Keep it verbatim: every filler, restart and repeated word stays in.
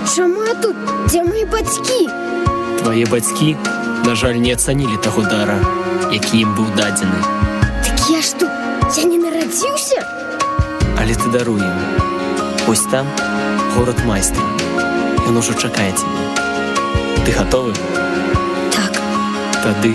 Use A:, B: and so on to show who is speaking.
A: Чаму я тут? Дзе мае бацькі?
B: Твае бацькі, на жаль, не ацанілі таго дара, які ім быў дадзены.
A: Так я што, я не нарадзіўся?
B: Але ты даруй ім. Вось там горад майстра. Ён ужо чакае цябе. Ты гатовы?
A: Так.
B: Тады